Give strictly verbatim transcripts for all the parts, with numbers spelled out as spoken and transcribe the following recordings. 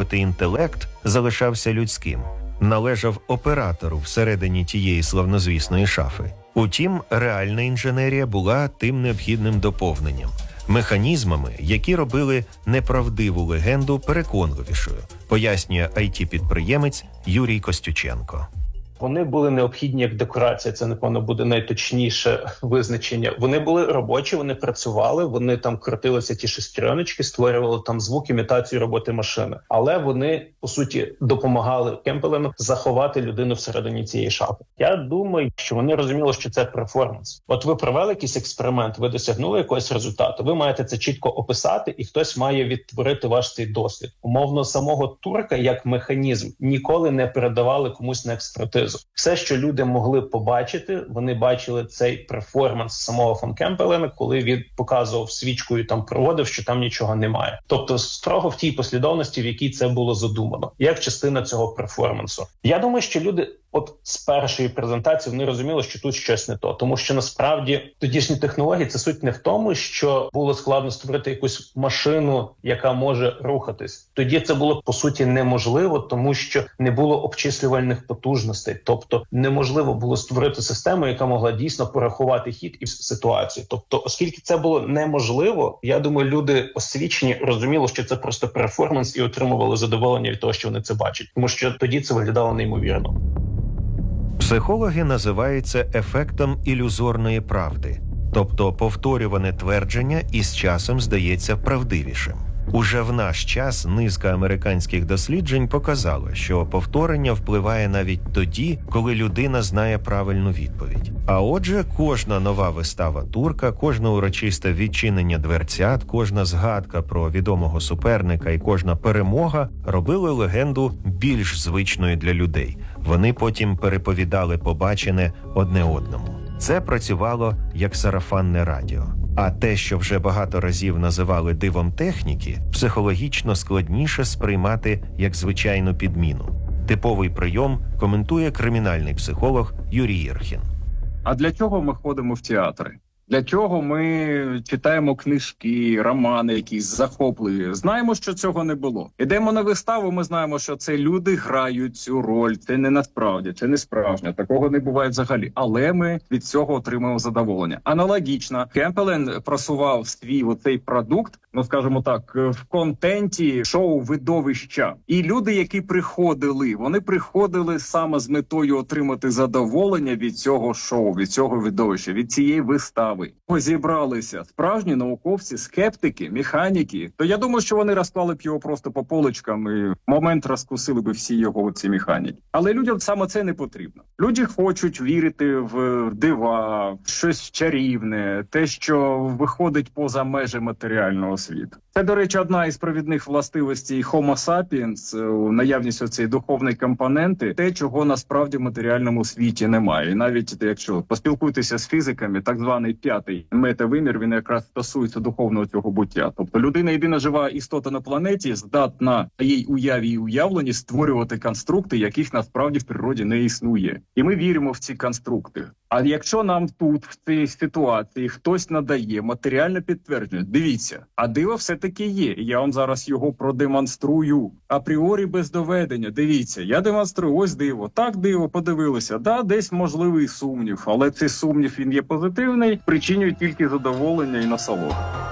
доти інтелект залишався людським, належав оператору всередині тієї славнозвісної шафи. Утім, реальна інженерія була тим необхідним доповненням, механізмами, які робили неправдиву легенду переконливішою, пояснює ай ті-підприємець Юрій Костюченко. Вони були необхідні як декорація, це, напевно, буде найточніше визначення. Вони були робочі, вони працювали, вони там крутилися ті шестереночки, створювали там звук, імітацію роботи машини. Але вони, по суті, допомагали Кемпелену заховати людину всередині цієї шафи. Я думаю, що вони розуміли, що це перформанс. От ви провели якийсь експеримент, ви досягнули якогось результату, ви маєте це чітко описати, і хтось має відтворити ваш цей досвід. Умовно, самого турка як механізм ніколи не передавали комусь на експертизу. Все, що люди могли побачити, вони бачили цей перформанс самого фон Кемпелена, коли він показував свічкою, там проводив, що там нічого немає. Тобто строго в тій послідовності, в якій це було задумано, як частина цього перформансу. Я думаю, що люди от з першої презентації вони розуміли, що тут щось не то. Тому що насправді тодішні технології, це суть не в тому, що було складно створити якусь машину, яка може рухатись. Тоді це було, по суті, неможливо, тому що не було обчислювальних потужностей. Тобто неможливо було створити систему, яка могла дійсно порахувати хід і ситуацію. Тобто, оскільки це було неможливо, я думаю, люди освічені розуміли, що це просто перформанс і отримували задоволення від того, що вони це бачать. Тому що тоді це виглядало неймовірно. Психологи називають це ефектом ілюзорної правди, тобто повторюване твердження із часом здається правдивішим. Уже в наш час низка американських досліджень показала, що повторення впливає навіть тоді, коли людина знає правильну відповідь. А отже, кожна нова вистава турка, кожне урочисте відчинення дверцят, кожна згадка про відомого суперника і кожна перемога робили легенду більш звичною для людей. Вони потім переповідали побачене одне одному. Це працювало як сарафанне радіо. А те, що вже багато разів називали дивом техніки, психологічно складніше сприймати як звичайну підміну. Типовий прийом коментує кримінальний психолог Юрій Ірхін. А для чого ми ходимо в театри? Для чого ми читаємо книжки, романи якісь захопливі? Знаємо, що цього не було. Ідемо на виставу, ми знаємо, що це люди грають цю роль. Це не насправді, це не справжнє. Такого не буває взагалі. Але ми від цього отримуємо задоволення. Аналогічно, Кемпелен просував свій оцей продукт, ну скажімо так, в контенті шоу-видовища. І люди, які приходили, вони приходили саме з метою отримати задоволення від цього шоу, від цього видовища, від цієї вистави. Зібралися справжні науковці, скептики, механіки, то я думаю, що вони розклали б його просто по поличкам і в момент розкусили б всі його ці механіки. Але людям саме це не потрібно. Люди хочуть вірити в дива, в щось чарівне, те, що виходить поза межі матеріального світу. Це, до речі, одна із провідних властивостей Homo sapiens, наявність оцієї духовної компоненти, те, чого насправді в матеріальному світі немає. І навіть якщо поспілкуйтеся з фізиками, так званий п'ятий метавимір, він якраз стосується духовного цього буття. Тобто людина, єдина жива істота на планеті, здатна їй уяві і уявленні створювати конструкти, яких насправді в природі не існує. І ми віримо в ці конструкти. А якщо нам тут, в цій ситуації, хтось надає матеріальне підтвердження, дивіться, а диво все-таки є. Я вам зараз його продемонструю. Апріорі без доведення. Дивіться, я демонструю, ось диво. Так, диво, подивилися. Да, десь можливий сумнів, але цей сумнів, він є позитивний, причинює тільки задоволення і насолоду.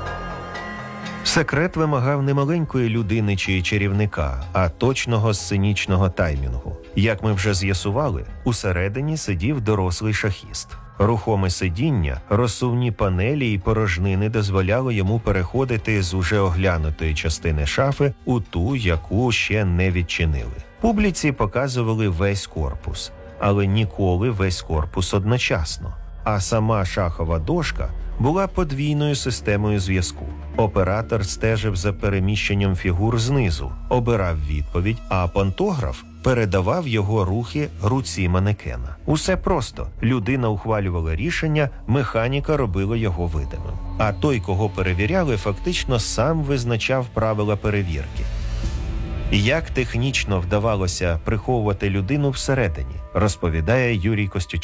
Секрет вимагав не маленької людини чи чарівника, а точного сценічного таймінгу. Як ми вже з'ясували, усередині сидів дорослий шахіст. Рухоме сидіння, розсувні панелі і порожнини дозволяли йому переходити з уже оглянутої частини шафи у ту, яку ще не відчинили. Публіці показували весь корпус, але ніколи весь корпус одночасно. А сама шахова дошка була подвійною системою зв'язку. Оператор стежив за переміщенням фігур знизу, обирав відповідь, а пантограф передавав його рухи руці манекена. Усе просто. Людина ухвалювала рішення, механіка робила його видимим. А той, кого перевіряли, фактично сам визначав правила перевірки. Як технічно вдавалося приховувати людину всередині, розповідає Юрій Костюченко.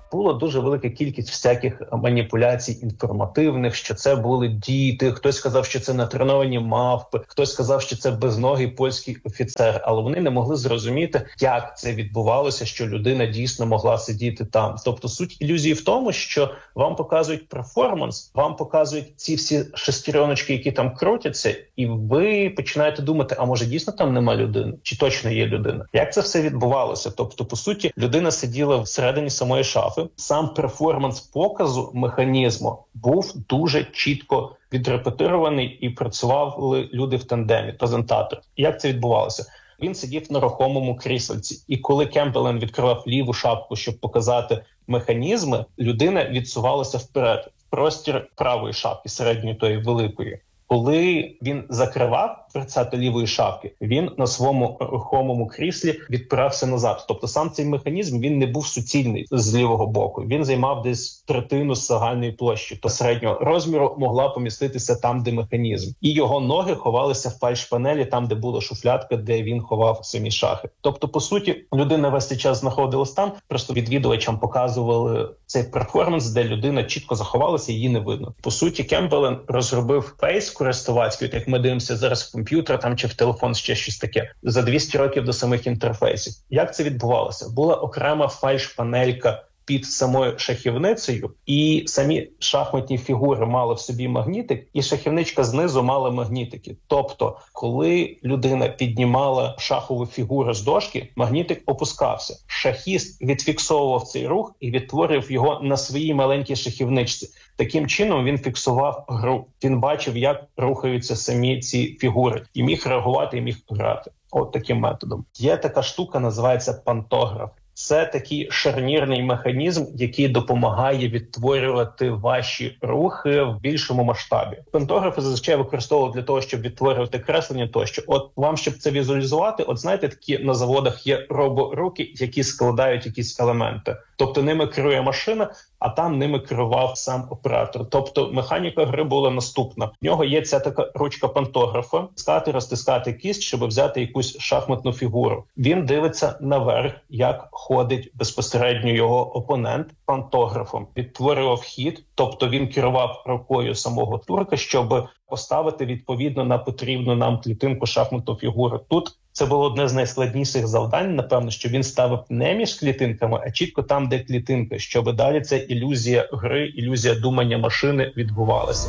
Була дуже велика кількість всяких маніпуляцій інформативних, що це були діти, хтось сказав, що це натреновані мавпи, хтось сказав, що це безногий польський офіцер, але вони не могли зрозуміти, як це відбувалося, що людина дійсно могла сидіти там. Тобто суть ілюзії в тому, що вам показують перформанс, вам показують ці всі шестереночки, які там крутяться, і ви починаєте думати, а може дійсно там нема людини? Чи точно є людина? Як це все відбувалося? Тобто, по суті, людина сиділа всередині самої шафи. Сам перформанс показу механізму був дуже чітко відрепетирований і працювали люди в тандемі, презентатор. Як це відбувалося? Він сидів на рухомому кріслиці, і коли Кемпбелен відкривав ліву шапку, щоб показати механізми, людина відсувалася вперед, в простір правої шапки, середньої тої великої. Коли він закривав дверцята лівої шапки, він на своєму рухомому кріслі відпирався назад. Тобто сам цей механізм, він не був суцільний з лівого боку. Він займав десь третину з загальної площі. То середнього розміру могла поміститися там, де механізм. І його ноги ховалися в фальш-панелі, там, де була шуфлядка, де він ховав самі шахи. Тобто, по суті, людина весь цей час знаходилась там, просто відвідувачам показували цей перформанс, де людина чітко заховалася, її не видно. По суті, Кемпбелен розробив фейс користувацький, як ми дивимося зараз в комп'ютер там чи в телефон, ще щось таке, за двісті років до самих інтерфейсів. Як це відбувалося? Була окрема фальш-панелька під самою шахівницею, і самі шахматні фігури мали в собі магнітик, і шахівничка знизу мала магнітики. Тобто, коли людина піднімала шахову фігуру з дошки, магнітик опускався. Шахіст відфіксовував цей рух і відтворив його на своїй маленькій шахівничці. Таким чином він фіксував гру. Він бачив, як рухаються самі ці фігури, і міг реагувати, і міг грати. От таким методом. Є така штука, називається пантограф. Це такий шарнірний механізм, який допомагає відтворювати ваші рухи в більшому масштабі. Пантографи зазвичай використовують для того, щоб відтворювати креслення тощо. От вам, щоб це візуалізувати, от знаєте, такі на заводах є роборуки, які складають якісь елементи. Тобто ними керує машина, а там ними керував сам оператор. Тобто механіка гри була наступна. В нього є ця така ручка пантографа, стискати, розтискати кість, щоб взяти якусь шахматну фігуру. Він дивиться наверх, як ходить безпосередньо його опонент пантографом. Відтворював хід, тобто він керував рукою самого турка, щоб поставити відповідно на потрібну нам клітинку шахматну фігуру. Тут це було одне з найскладніших завдань, напевно, що він ставив не між клітинками, а чітко там, де клітинка, щоб далі ця ілюзія гри, ілюзія думання машини відбувалася.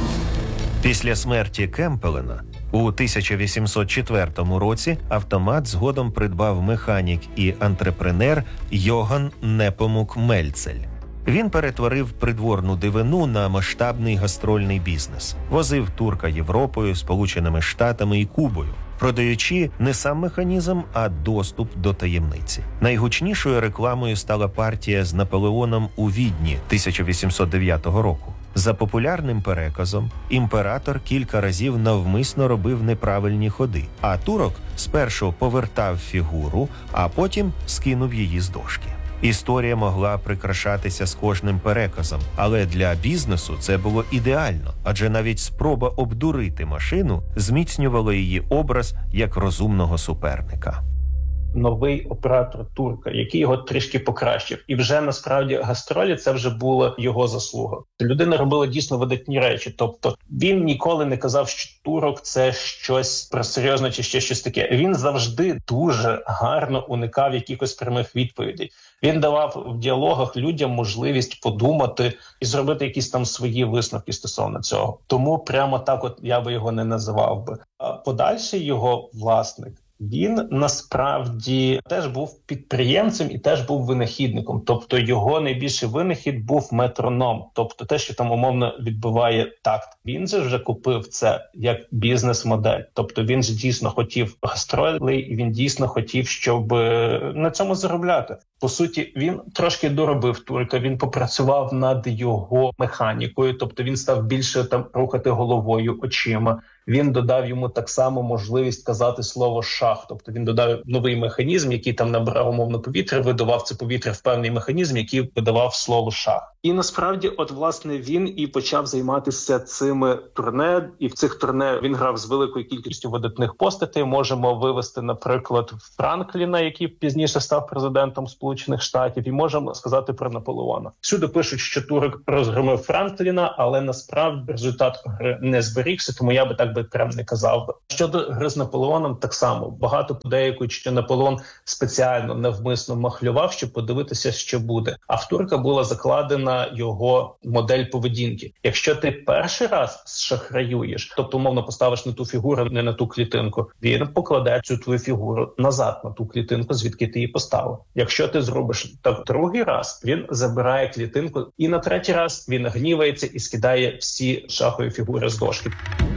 Після смерті Кемпбелена у тисяча вісімсот четвертому році автомат згодом придбав механік і антрепренер Йоган Непомук Мельцель. Він перетворив придворну дивину на масштабний гастрольний бізнес. Возив турка Європою, Сполученими Штатами і Кубою, продаючи не сам механізм, а доступ до таємниці. Найгучнішою рекламою стала партія з Наполеоном у Відні тисяча вісімсот дев'ятого року. За популярним переказом, імператор кілька разів навмисно робив неправильні ходи, а турок спершу повертав фігуру, а потім скинув її з дошки. Історія могла прикрашатися з кожним переказом, але для бізнесу це було ідеально, адже навіть спроба обдурити машину зміцнювала її образ як розумного суперника. Новий оператор турка, який його трішки покращив. І вже насправді гастролі це вже була його заслуга. Людина робила дійсно видатні речі. Тобто він ніколи не казав, що турок це щось пресерйозне чи ще щось таке. Він завжди дуже гарно уникав якихось прямих відповідей. Він давав в діалогах людям можливість подумати і зробити якісь там свої висновки стосовно цього. Тому прямо так от я би його не називав би. А подальший його власник, він насправді теж був підприємцем і теж був винахідником. Тобто його найбільший винахід був метроном. Тобто те, що там умовно відбиває такт. Він же вже купив це як бізнес-модель. Тобто він ж дійсно хотів гастролей і він дійсно хотів, щоб на цьому заробляти. По суті, він трошки доробив турка, він попрацював над його механікою. Тобто він став більше там рухати головою, очима. Він додав йому так само можливість казати слово «шах». Тобто він додав новий механізм, який там набирав умовно повітря, видавав це повітря в певний механізм, який видавав слово «шах». І насправді, от власне, він і почав займатися цими турне, і в цих турне він грав з великою кількістю видатних постатей. Можемо вивести, наприклад, Франкліна, який пізніше став президентом Сполучених Сполучених Штатів, і можемо сказати про Наполеона. Всюди пишуть, що Турок розгромив Франкліна, але насправді результат гри не зберігся, тому я би так би прям не казав би. Щодо гри з Наполеоном, так само. Багато подейкують, що Наполеон спеціально, навмисно махлював, щоб подивитися, що буде. А в Турка була закладена його модель поведінки. Якщо ти перший раз шахраюєш, тобто, умовно, поставиш на ту фігуру, не на ту клітинку, він покладе цю твою фігуру назад на ту клітинку, звідки ти її поставив. Якщо ти зробиш так другий раз, він забирає клітинку, і на третій раз він гнівається і скидає всі шахові фігури з дошки.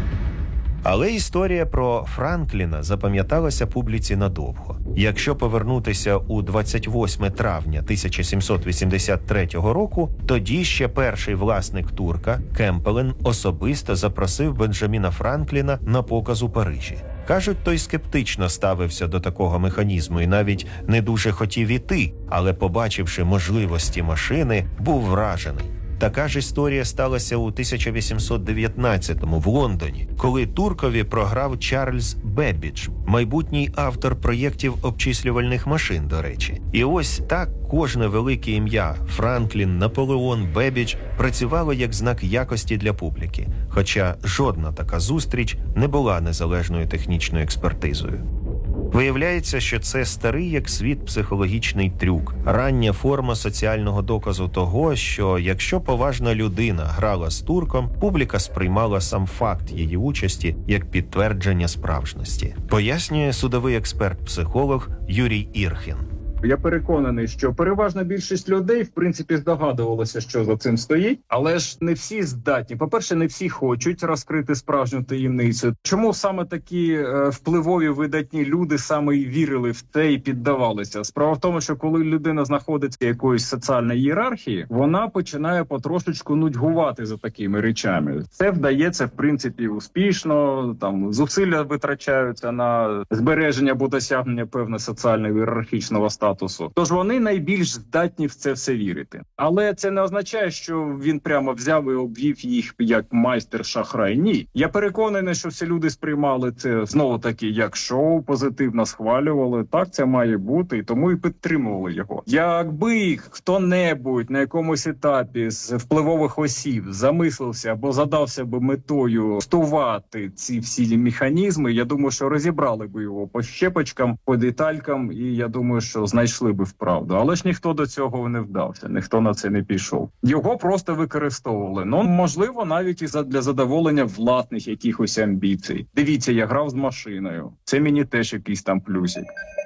Але історія про Франкліна запам'яталася публіці надовго. Якщо повернутися у двадцять восьме травня тисяча сімсот вісімдесят третього року, тоді ще перший власник Турка, Кемпелен, особисто запросив Бенджаміна Франкліна на показ у Парижі. Кажуть, той скептично ставився до такого механізму і навіть не дуже хотів іти, але, побачивши можливості машини, був вражений. Така ж історія сталася у тисяча вісімсот дев'ятнадцятому в Лондоні, коли Туркові програв Чарльз Беббідж, майбутній автор проєктів обчислювальних машин, до речі. І ось так кожне велике ім'я – Франклін, Наполеон, Беббідж – працювало як знак якості для публіки, хоча жодна така зустріч не була незалежною технічною експертизою. Виявляється, що це старий як світ психологічний трюк, рання форма соціального доказу того, що якщо поважна людина грала з турком, публіка сприймала сам факт її участі як підтвердження справжності. Пояснює судовий експерт-психолог Юрій Ірхін. Я переконаний, що переважна більшість людей, в принципі, здогадувалася, що за цим стоїть, але ж не всі здатні. По-перше, не всі хочуть розкрити справжню таємницю. Чому саме такі е, впливові, видатні люди саме і вірили в те і піддавалися? Справа в тому, що коли людина знаходиться в якоїсь соціальній ієрархії, вона починає потрошечку нудьгувати за такими речами. Це вдається, в принципі, успішно, там зусилля витрачаються на збереження або досягнення певного соціального ієрархічного статусу. Статусу. Тож вони найбільш здатні в це все вірити. Але це не означає, що він прямо взяв і обвів їх як майстер-шахрай. Ні. Я переконаний, що всі люди сприймали це знову-таки як шоу, позитивно схвалювали. Так це має бути, і тому і підтримували його. Якби хто-небудь на якомусь етапі з впливових осіб замислився або задався би метою стувати ці всі механізми, я думаю, що розібрали би його по щепочкам, по деталькам, і я думаю, що знайшли би вправду. Але ж ніхто до цього не вдався, ніхто на це не пішов. Його просто використовували. Ну, можливо, навіть і для задоволення власних якихось амбіцій. Дивіться, я грав з машиною. Це мені теж якийсь там плюсик.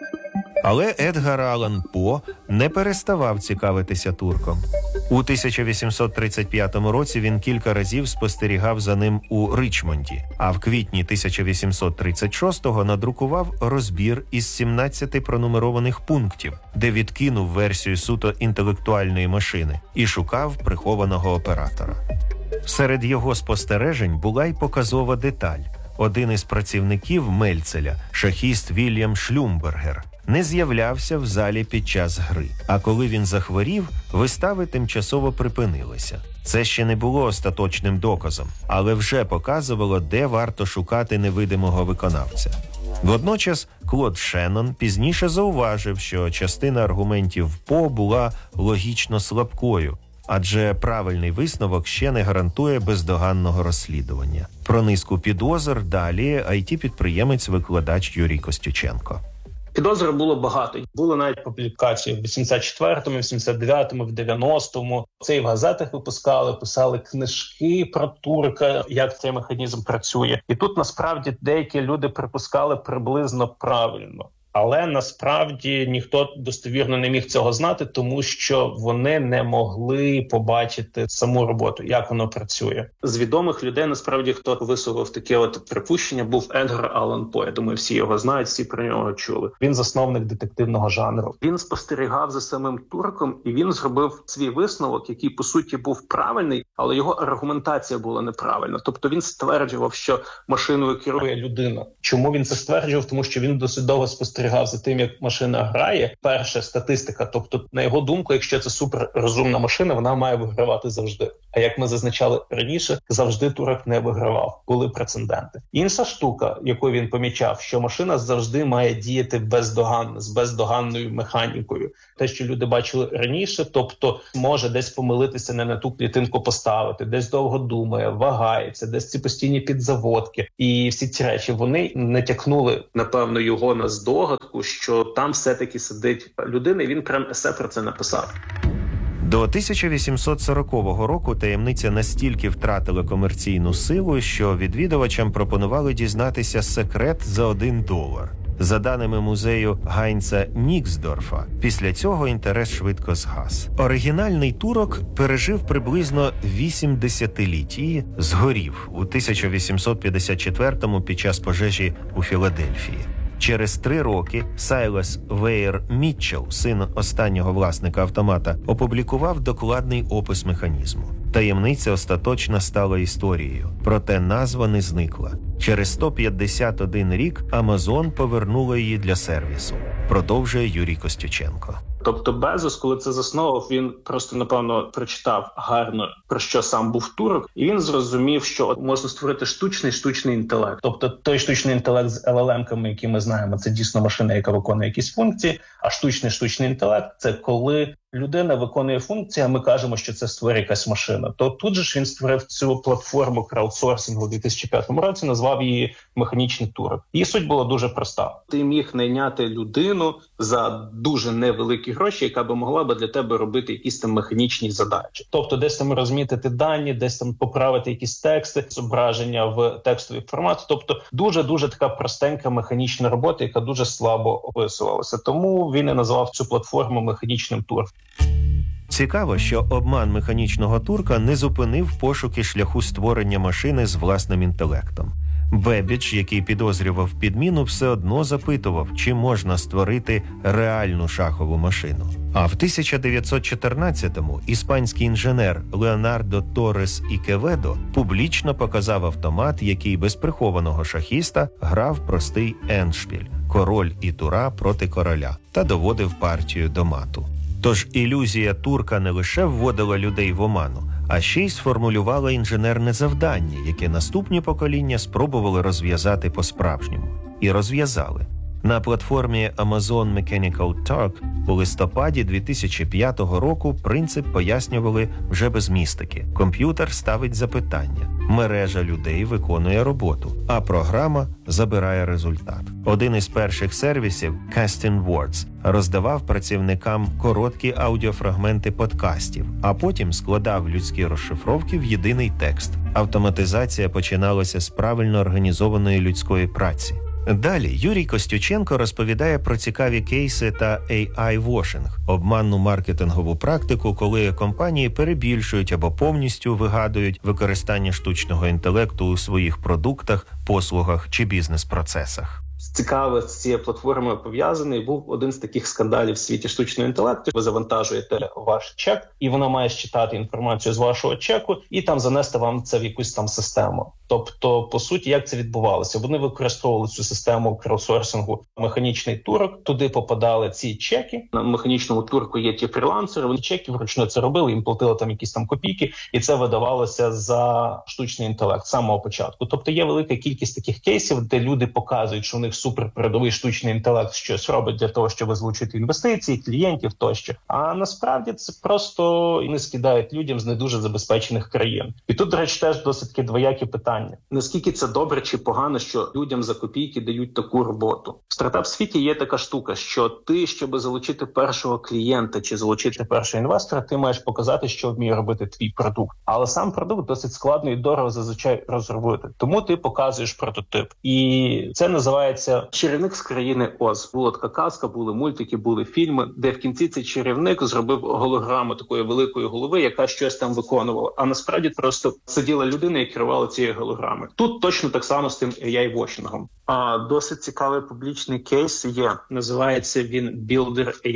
Але Едгар Аллан По не переставав цікавитися турком. У тисяча вісімсот тридцять п'ятому році він кілька разів спостерігав за ним у Ричмонді, а в квітні тисяча вісімсот тридцять шостого надрукував розбір із сімнадцяти пронумерованих пунктів, де відкинув версію суто інтелектуальної машини і шукав прихованого оператора. Серед його спостережень була й показова деталь. Один із працівників Мельцеля, шахіст Вільям Шлюмбергер, не з'являвся в залі під час гри. А коли він захворів, вистави тимчасово припинилися. Це ще не було остаточним доказом, але вже показувало, де варто шукати невидимого виконавця. Водночас Клод Шеннон пізніше зауважив, що частина аргументів По була логічно слабкою, адже правильний висновок ще не гарантує бездоганного розслідування. Про низку підозр далі ай ті-підприємець-викладач Юрій Костюченко. Підозр було багато. Були навіть публікації в вісімдесят четвертому, вісімдесят дев'ятому, в дев'яностому. Це і в газетах випускали, писали книжки про турка, як цей механізм працює. І тут насправді деякі люди припускали приблизно правильно. Але насправді ніхто достовірно не міг цього знати, тому що вони не могли побачити саму роботу, як воно працює. З відомих людей, насправді, хто висував таке от припущення, був Едгар Аллан По. Я думаю, всі його знають, всі про нього чули. Він засновник детективного жанру. Він спостерігав за самим турком, і він зробив свій висновок, який, по суті, був правильний, але його аргументація була неправильна. Тобто він стверджував, що машиною керує людина. Чому він це стверджував? Тому що він досить довго спостерігав за тим, як машина грає. Перша статистика, тобто, на його думку, якщо це суперрозумна машина, вона має вигравати завжди. А як ми зазначали раніше, завжди турок не вигравав, були прецеденти. Інша штука, яку він помічав, що машина завжди має діяти бездоганно, з бездоганною механікою. Те, що люди бачили раніше, тобто може десь помилитися, не на ту клітинку поставити, десь довго думає, вагається, десь ці постійні підзаводки. І всі ці речі, вони натякнули, напевно, його на здогадку, що там все-таки сидить людина, і він прям есе про це написав. До тисяча вісімсот сорокового року таємниця настільки втратила комерційну силу, що відвідувачам пропонували дізнатися секрет за один долар. За даними музею Гайнца Ніксдорфа, після цього інтерес швидко згас. Оригінальний турок пережив приблизно вісім десятиліть і згорів у тисяча вісімсот п'ятдесят четвертому під час пожежі у Філадельфії. Через три роки Сайлас Веєр Мітчелл, син останнього власника автомата, опублікував докладний опис механізму. Таємниця остаточно стала історією, проте назва не зникла. Через сто п'ятдесят один рік Amazon повернула її для сервісу. Продовжує Юрій Костюченко. Тобто Безос, коли це заснував, він просто, напевно, прочитав гарно, про що сам був турок, і він зрозумів, що можна створити штучний штучний інтелект. Тобто той штучний інтелект з ел ел ем-ками, які ми знаємо, це дійсно машина, яка виконує якісь функції, а штучний штучний інтелект – це коли людина виконує функції, а ми кажемо, що це створює якась машина. То тут же ж він створив цю платформу краудсорсингу у дві тисячі п'ятому році, назвав її «Механічний турок». Її суть була дуже проста. Ти міг найняти людину за дуже невеликі гроші, яка би могла би для тебе робити якісь там механічні задачі. Тобто десь там розмітити дані, десь там поправити якісь тексти, зображення в текстовий формат. Тобто дуже-дуже така простенька механічна робота, яка дуже слабо описувалася. Тому він і назвав цю платформу «Механічним турком». Цікаво, що обман механічного турка не зупинив пошуки шляху створення машини з власним інтелектом. Бебідж, який підозрював підміну, все одно запитував, чи можна створити реальну шахову машину. А в тисяча дев'ятсот чотирнадцятому іспанський інженер Леонардо Торрес і Кеведо публічно показав автомат, який без прихованого шахіста грав простий ендшпіль – король і тура проти короля, та доводив партію до мату. Тож ілюзія турка не лише вводила людей в оману, а ще й сформулювала інженерне завдання, яке наступні покоління спробували розв'язати по-справжньому. І розв'язали. На платформі Amazon Mechanical Turk у листопаді дві тисячі п'ятого року принцип пояснювали вже без містики. Комп'ютер ставить запитання, мережа людей виконує роботу, а програма забирає результат. Один із перших сервісів, Casting Words, роздавав працівникам короткі аудіофрагменти подкастів, а потім складав людські розшифровки в єдиний текст. Автоматизація починалася з правильно організованої людської праці. Далі Юрій Костюченко розповідає про цікаві кейси та ей ай-вошинг – обманну маркетингову практику, коли компанії перебільшують або повністю вигадують використання штучного інтелекту у своїх продуктах, послугах чи бізнес-процесах. Цікаве з цією платформою пов'язаний був один з таких скандалів в світі штучного інтелекту. Ви завантажуєте ваш чек, і вона має считати інформацію з вашого чеку і там занести вам це в якусь там систему. Тобто, по суті, як це відбувалося? Вони використовували цю систему краудсорсингу «Механічний турок», туди попадали ці чеки. На «Механічному турку» є ті фрілансери, вони чеки вручну це робили, їм платили там якісь там копійки, і це видавалося за штучний інтелект з самого початку. Тобто є велика кількість таких кейсів, де люди показують, що в них суперпередовий штучний інтелект щось робить для того, щоб залучити інвестиції, клієнтів тощо. А насправді це просто і не скидають людям з не дуже забезпечених країн. І тут, до речі, теж досить таки двоякі питання. Наскільки це добре чи погано, що людям за копійки дають таку роботу? В стартап-світі є така штука, що ти, щоб залучити першого клієнта чи залучити першого інвестора, ти маєш показати, що вміє робити твій продукт. Але сам продукт досить складно і дорого зазвичай розробити. Тому ти показуєш прототип. І це називається «Чарівник з країни Оз». Була така казка, були мультики, були фільми, де в кінці цей чарівник зробив голограму такої великої голови, яка щось там виконувала. А насправді просто сиділа людина і керувала цією голограмою. Тут точно так само з тим ей ай-вошингом. А досить цікавий публічний кейс є. Називається він Builder ей ай.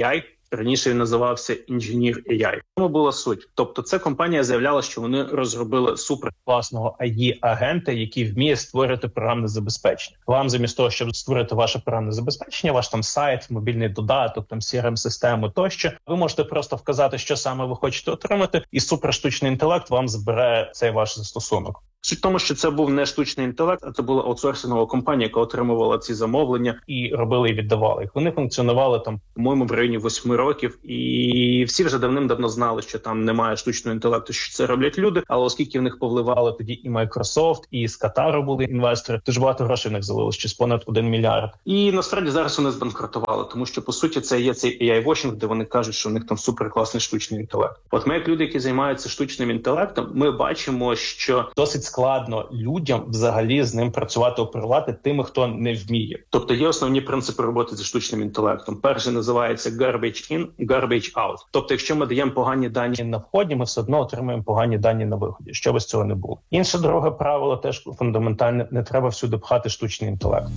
Раніше він називався Engineer ей ай. В чому була суть? Тобто ця компанія заявляла, що вони розробили суперкласного ай і-агента, який вміє створити програмне забезпечення. Вам замість того, щоб створити ваше програмне забезпечення, ваш там сайт, мобільний додаток, там сі ар ем-систему тощо, ви можете просто вказати, що саме ви хочете отримати, і суперштучний інтелект вам збере цей ваш застосунок. Суть в тому, що це був не штучний інтелект, а це була аутсорсингова компанія, яка отримувала ці замовлення і робили і віддавали їх. Вони функціонували там, по-моєму, в районі восьми років, і всі вже давним-давно знали, що там немає штучного інтелекту, що це роблять люди, але оскільки в них повливали тоді і Microsoft, і з Катару були інвестори, дуже багато грошей в них залилось, чи з понад один мільярд. І насправді зараз вони збанкрутували, тому що, по суті, це є цей ей ай-вошинг, де вони кажуть, що в них там суперкласний штучний інтелект. От ми, як люди, які займаються штучним інтелектом, ми бачимо, що досить складно людям взагалі з ним працювати, оперувати тими, хто не вміє. Тобто є основні принципи роботи зі штучним інтелектом. Перший називається garbage in, garbage out. Тобто, якщо ми даємо погані дані на вході, ми все одно отримуємо погані дані на виході, що без цього не було. Інше друге правило теж фундаментальне: не треба всюди пхати штучний інтелект.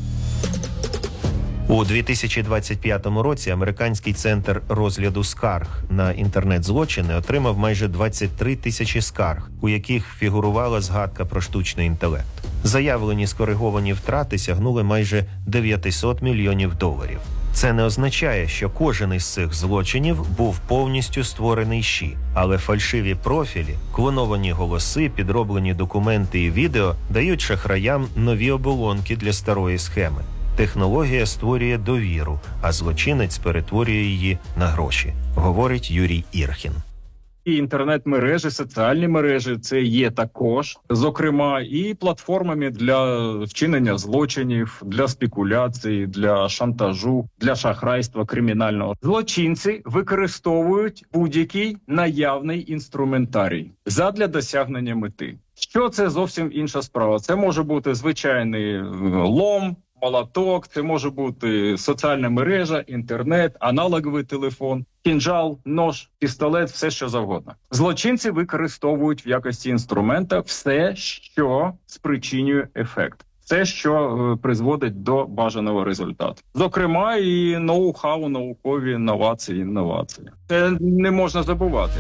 У дві тисячі двадцять п'ятому році Американський центр розгляду скарг на інтернет-злочини отримав майже двадцять три тисячі скарг, у яких фігурувала згадка про штучний інтелект. Заявлені скориговані втрати сягнули майже дев'ятсот мільйонів доларів. Це не означає, що кожен із цих злочинів був повністю створений щі, але фальшиві профілі, клоновані голоси, підроблені документи і відео дають шахраям нові оболонки для старої схеми. Технологія створює довіру, а злочинець перетворює її на гроші, говорить Юрій Ірхін. І інтернет-мережі, соціальні мережі – це є також, зокрема, і платформами для вчинення злочинів, для спекуляцій, для шантажу, для шахрайства кримінального. Злочинці використовують будь-який наявний інструментарій задля досягнення мети. Що це зовсім інша справа. Це може бути звичайний лом, молоток, це може бути соціальна мережа, інтернет, аналоговий телефон, кінжал, нож, пістолет, все що завгодно. Злочинці використовують в якості інструмента все, що спричинює ефект. Все, що е, призводить до бажаного результату. Зокрема, і ноу-хау, наукові новації, інновації. Це не можна забувати.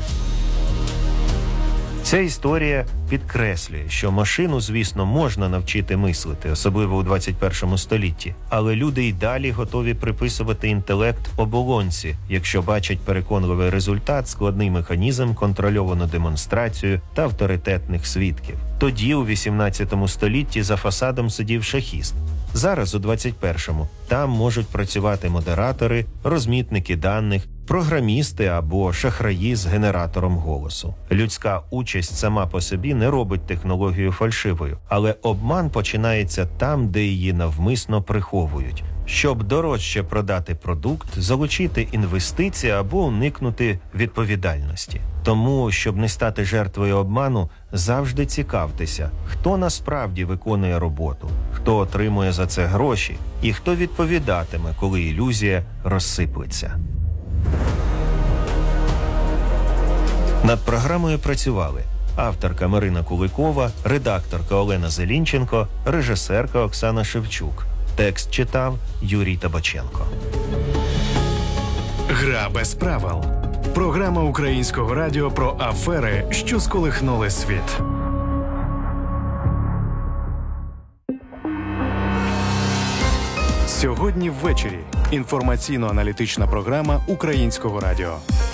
Ця історія підкреслює, що машину, звісно, можна навчити мислити, особливо у двадцять першому столітті, але люди й далі готові приписувати інтелект оболонці, якщо бачать переконливий результат, складний механізм, контрольовану демонстрацію та авторитетних свідків. Тоді, у вісімнадцятому столітті, за фасадом сидів шахіст. Зараз, у двадцять першому, там можуть працювати модератори, розмітники даних, програмісти або шахраї з генератором голосу. Людська участь сама по собі не робить технологію фальшивою, але обман починається там, де її навмисно приховують. Щоб дорожче продати продукт, залучити інвестиції або уникнути відповідальності. Тому, щоб не стати жертвою обману, завжди цікавтеся, хто насправді виконує роботу, хто отримує за це гроші і хто відповідатиме, коли ілюзія розсиплеться. Над програмою працювали авторка Марина Куликова, редакторка Олена Зелінченко, режисерка Оксана Шевчук. Текст читав Юрій Табаченко. Гра без правил. Програма Українського радіо про афери, що сколихнули світ. Сьогодні ввечері. Інформаційно-аналітична програма Українського радіо.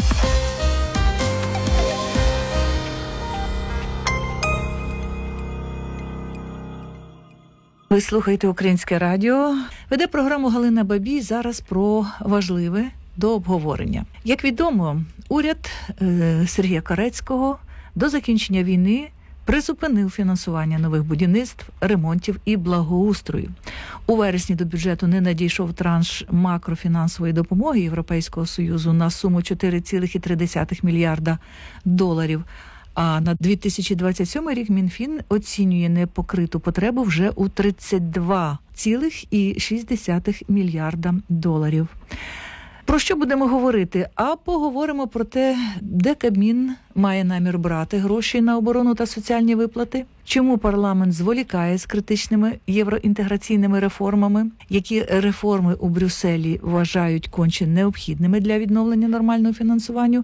Ви слухаєте Українське радіо. Веде програму Галина Бабій. Зараз про важливе до обговорення. Як відомо, уряд е, Сергія Карецького до закінчення війни призупинив фінансування нових будівництв, ремонтів і благоустрою. У вересні до бюджету не надійшов транш макрофінансової допомоги Європейського Союзу на суму чотири цілих три десятих мільярда доларів. А на дві тисячі двадцять сьомий рік Мінфін оцінює непокриту потребу вже у тридцять два цілих шість десятих мільярда доларів. Про що будемо говорити? А поговоримо про те, де Кабмін має намір брати гроші на оборону та соціальні виплати, чому парламент зволікає з критичними євроінтеграційними реформами, які реформи у Брюсселі вважають конче необхідними для відновлення нормального фінансування,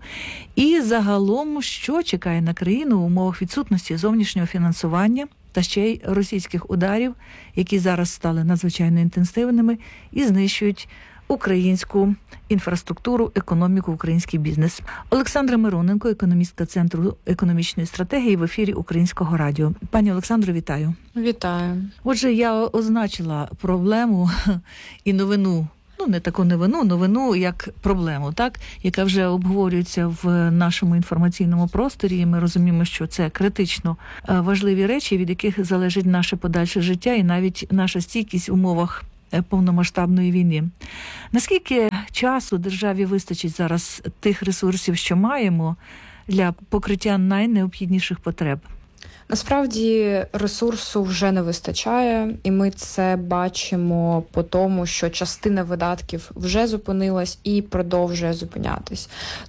і загалом, що чекає на країну в умовах відсутності зовнішнього фінансування та ще й російських ударів, які зараз стали надзвичайно інтенсивними і знищують українську інфраструктуру, економіку, український бізнес. Олександра Мироненко, економістка Центру економічної стратегії, в ефірі Українського радіо. Пані Олександро, вітаю. Вітаю. Отже, я означила проблему і новину, ну не таку новину, новину як проблему, так, яка вже обговорюється в нашому інформаційному просторі, і ми розуміємо, що це критично важливі речі, від яких залежить наше подальше життя і навіть наша стійкість в умовах повномасштабної війни. Наскільки часу державі вистачить зараз тих ресурсів, що маємо, для покриття найнеобхідніших потреб? Насправді ресурсу вже не вистачає, і ми це бачимо по тому, що частина видатків вже зупинилась і продовжує зупинятись.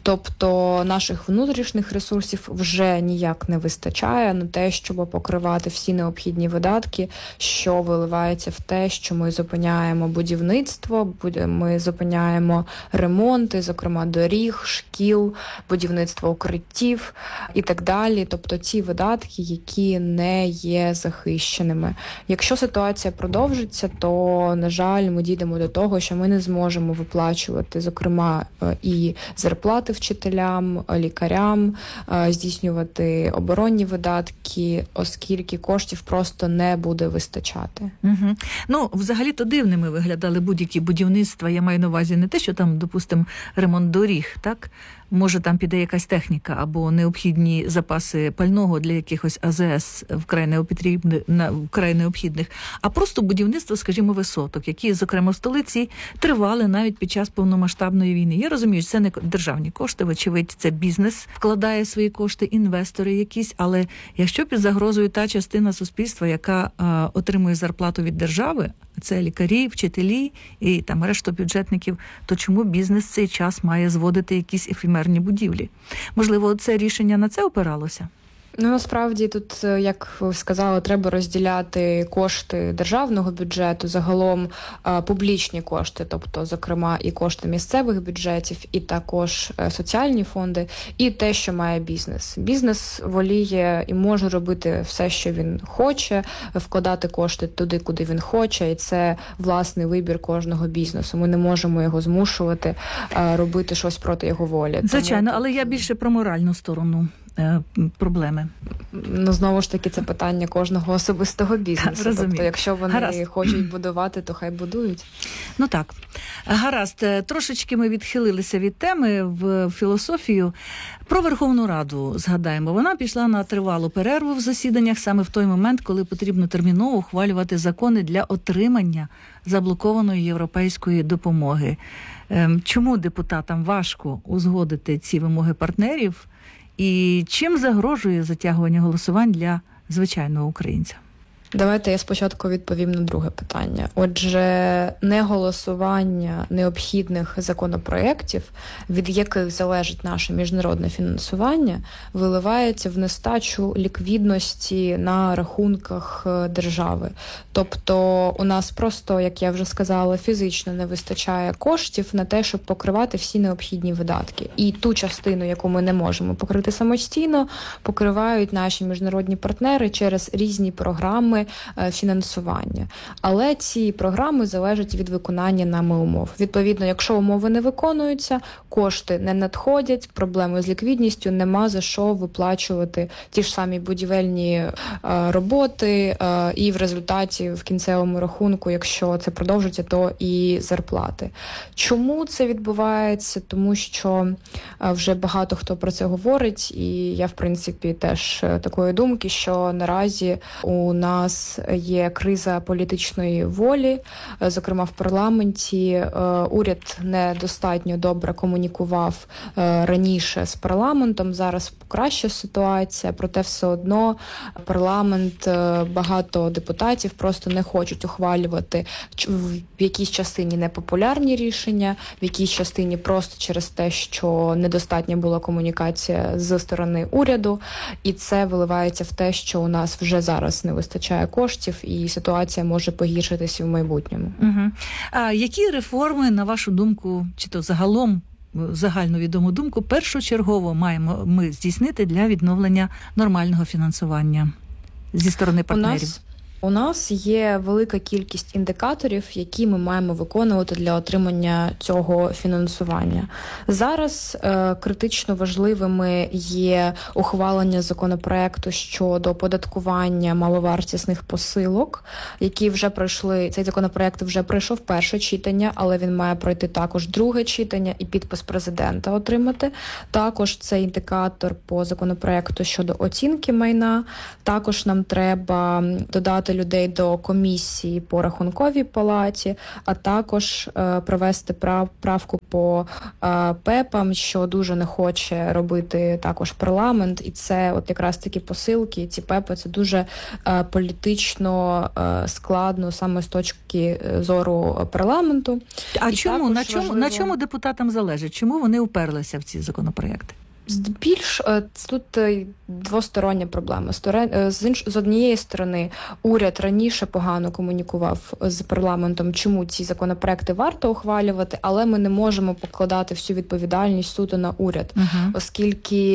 Тобто наших внутрішніх ресурсів вже ніяк не вистачає на те, щоб покривати всі необхідні видатки, що виливається в те, що ми зупиняємо будівництво, ми зупиняємо ремонти, зокрема доріг, шкіл, будівництво укриттів і так далі. Тобто ці видатки, які які не є захищеними. Якщо ситуація продовжиться, то, на жаль, ми дійдемо до того, що ми не зможемо виплачувати, зокрема, і зарплати вчителям, лікарям, здійснювати оборонні видатки, оскільки коштів просто не буде вистачати. Угу. Ну, взагалі-то дивними виглядали будь-які будівництва. Я маю на увазі не те, що там, допустимо, ремонт доріг, так? Може, там піде якась техніка або необхідні запаси пального для якихось А З С вкрай необхідних, вкрай необхідних, а просто будівництво, скажімо, висоток, які, зокрема, в столиці тривали навіть під час повномасштабної війни. Я розумію, що це не державні кошти, вочевидь, це бізнес вкладає свої кошти, інвестори якісь, але якщо під загрозою та частина суспільства, яка а, отримує зарплату від держави, це лікарі, вчителі і там решта бюджетників, то чому бізнес цей час має зводити якісь ефемерні будівлі? Можливо, це рішення на це опиралося? Ну, насправді, тут, як ви сказали, треба розділяти кошти державного бюджету, загалом публічні кошти, тобто, зокрема, і кошти місцевих бюджетів, і також соціальні фонди, і те, що має бізнес. Бізнес воліє і може робити все, що він хоче, вкладати кошти туди, куди він хоче, і це власний вибір кожного бізнесу. Ми не можемо його змушувати робити щось проти його волі. Звичайно, Тому... але я більше про моральну сторону проблеми. Ну, знову ж таки, це питання кожного особистого бізнесу. Так, тобто, якщо вони Гаразд. хочуть будувати, то хай будують. Ну так. Гаразд. Трошечки ми відхилилися від теми в філософію. Про Верховну Раду згадаємо. Вона пішла на тривалу перерву в засіданнях саме в той момент, коли потрібно терміново ухвалювати закони для отримання заблокованої європейської допомоги. Чому депутатам важко узгодити ці вимоги партнерів? І чим загрожує затягування голосувань для звичайного українця? Давайте я спочатку відповім на друге питання. Отже, неголосування необхідних законопроєктів, від яких залежить наше міжнародне фінансування, виливається в нестачу ліквідності на рахунках держави. Тобто у нас просто, як я вже сказала, фізично не вистачає коштів на те, щоб покривати всі необхідні видатки. І ту частину, яку ми не можемо покрити самостійно, покривають наші міжнародні партнери через різні програми фінансування. Але ці програми залежать від виконання нами умов. Відповідно, якщо умови не виконуються, кошти не надходять, проблеми з ліквідністю, нема за що виплачувати ті ж самі будівельні е, роботи, е, і в результаті, в кінцевому рахунку, якщо це продовжиться, то і зарплати. Чому це відбувається? Тому що е, вже багато хто про це говорить, і я, в принципі, теж такої думки, що наразі у нас нас є криза політичної волі, зокрема в парламенті. Уряд недостатньо добре комунікував раніше з парламентом, зараз краща ситуація, проте все одно парламент, багато депутатів просто не хочуть ухвалювати в якійсь частині непопулярні рішення, в якійсь частині просто через те, що недостатня була комунікація з сторони уряду, і це виливається в те, що у нас вже зараз не вистачає коштів, і ситуація може погіршитися в майбутньому. Угу. А які реформи, на вашу думку, чи то загалом, загальновідому думку, першочергово маємо ми здійснити для відновлення нормального фінансування зі сторони партнерів? У нас... У нас є велика кількість індикаторів, які ми маємо виконувати для отримання цього фінансування. Зараз е, критично важливими є ухвалення законопроекту щодо оподаткування маловартісних посилок, які вже пройшли, цей законопроект вже пройшов перше читання, але він має пройти також друге читання і підпис президента отримати. Також це індикатор по законопроекту щодо оцінки майна. Також нам треба додати людей до комісії по рахунковій палаті, а також е, провести прав, правку по е, ПЕПам, що дуже не хоче робити також парламент. І це от якраз такі посилки, ці ПЕПи, це дуже е, політично е, складно саме з точки зору парламенту. А і чому? На чому, важливо... на чому депутатам залежить? Чому вони уперлися в ці законопроекти? Більш тут двостороння проблема. З інш... з однієї сторони, уряд раніше погано комунікував з парламентом, чому ці законопроекти варто ухвалювати, але ми не можемо покладати всю відповідальність суто на уряд, uh-huh. оскільки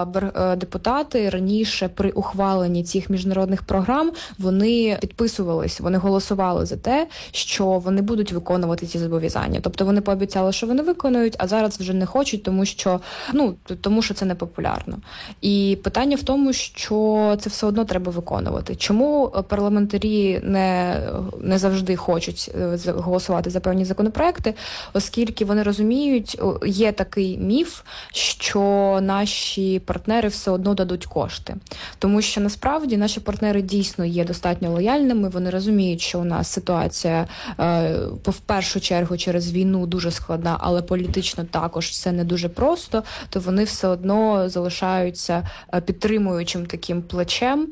е, депутати раніше при ухваленні цих міжнародних програм вони підписувались, вони голосували за те, що вони будуть виконувати ці зобов'язання. Тобто вони пообіцяли, що вони виконують, а зараз вже не хочуть, тому що ну тому що це не популярно. І питання в тому, що це все одно треба виконувати. Чому парламентарі не, не завжди хочуть голосувати за певні законопроекти? Оскільки вони розуміють, є такий міф, що наші партнери все одно дадуть кошти. Тому що насправді наші партнери дійсно є достатньо лояльними, вони розуміють, що у нас ситуація в першу чергу через війну дуже складна, але політично також це не дуже просто, то вони все одно залишаються підтримуючим таким плечем